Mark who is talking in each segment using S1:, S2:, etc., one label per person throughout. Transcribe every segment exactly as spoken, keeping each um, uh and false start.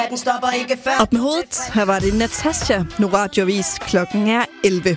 S1: Den stopper ikke før.
S2: Op med hovedet. Her var det Natasha. Nu radiovis. Klokken er elleve.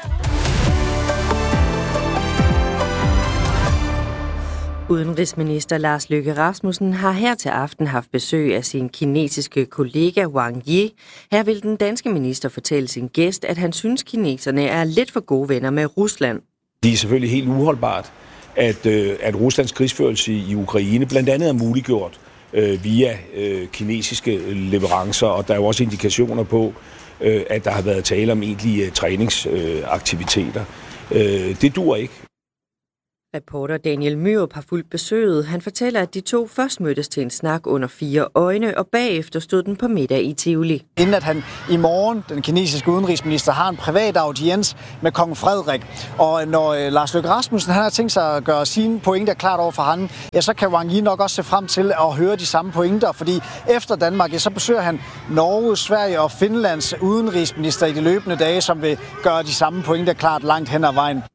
S3: Udenrigsminister Lars Løkke Rasmussen har her til aften haft besøg af sin kinesiske kollega Wang Yi. Her vil den danske minister fortælle sin gæst, at han synes, kineserne er lidt for gode venner med Rusland.
S4: Det er selvfølgelig helt uholdbart, at, øh, at Ruslands krigsførelse i Ukraine blandt andet er muliggjort øh, via øh, kinesiske leverancer, og der er jo også indikationer på, øh, at der har været tale om egentlige træningsaktiviteter. Øh, det dur ikke.
S3: Reporter Daniel Myrup har fulgt besøget. Han fortæller, at de to først mødtes til en snak under fire øjne, og bagefter stod den på middag i Tivoli.
S5: Inden at han i morgen, den kinesiske udenrigsminister, har en privat audiens med kong Frederik. Og når Lars Løkke Rasmussen han har tænkt sig at gøre sine pointer klart over for ham, ja, så kan Wang Yi nok også se frem til at høre de samme pointer, fordi efter Danmark, ja, så besøger han Norge, Sverige og Finlands udenrigsminister i de løbende dage, som vil gøre de samme pointer klart langt hen ad vejen.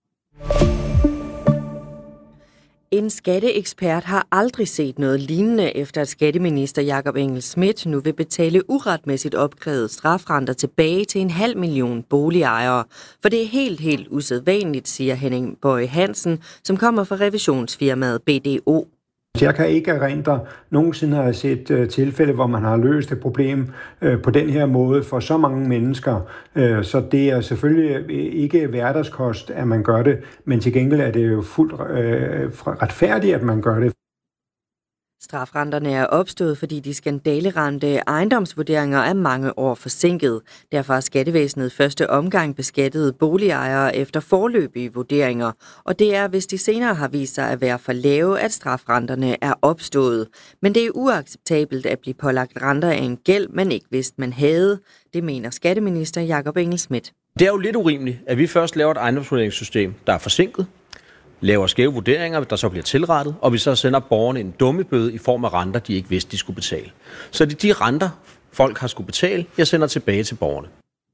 S3: En skatteekspert har aldrig set noget lignende, efter at skatteminister Jakob Engel-Schmidt nu vil betale uretmæssigt opkrævet strafrenter tilbage til en halv million boligejere. For det er helt, helt usædvanligt, siger Henning Bøje Hansen, som kommer fra revisionsfirmaet B D O.
S6: Jeg kan ikke erindre nogensinde har jeg set uh, tilfælde, hvor man har løst et problem uh, på den her måde for så mange mennesker. Uh, så det er selvfølgelig ikke hverdagskost, at man gør det, men til gengæld er det jo fuldt uh, retfærdigt, at man gør det.
S3: Strafrenterne er opstået, fordi de skandalerente ejendomsvurderinger er mange år forsinket. Derfor har skattevæsenet første omgang beskattet boligejere efter foreløbige vurderinger, og det er, hvis de senere har vist sig at være for lave, at strafrenterne er opstået. Men det er uacceptabelt at blive pålagt renter af en gæld, man ikke vidste, man havde. Det mener skatteminister Jakob Engel-Schmidt.
S7: Det er jo lidt urimeligt, at vi først laver et ejendomsvurderingssystem, der er forsinket, laver skæve vurderinger, der så bliver tilrettet, og vi så sender borgerne en dummebøde i form af renter, de ikke vidste, de skulle betale. Så det er de renter, folk har skulle betale, jeg sender tilbage til borgerne.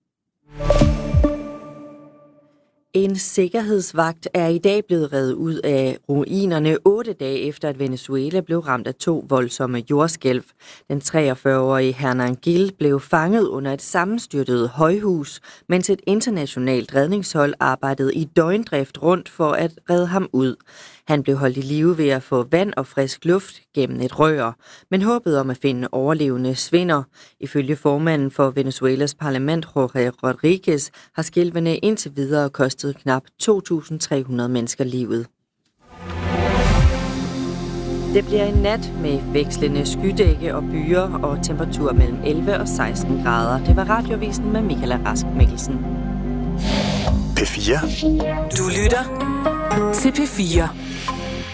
S3: En sikkerhedsvagt er i dag blevet revet ud af ruinerne otte dage efter, at Venezuela blev ramt af to voldsomme jordskælv. Den treogfyrre-årige Hernan Gil blev fanget under et sammenstyrtet højhus, mens et internationalt redningshold arbejdede i døgndrift rundt for at redde ham ud. Han blev holdt i live ved at få vand og frisk luft gennem et rør, men håbet om at finde overlevende svinder. Ifølge formanden for Venezuelas parlament, Jorge Rodriguez, har skælvene indtil videre kostet knap to tusind tre hundrede mennesker livet. Det bliver en nat med vekslende skydække og byer og temperatur mellem elleve og seksten grader. Det var Radiovisen med Michael Rask Mikkelsen.
S8: P fire.
S1: Du lytter til P fire.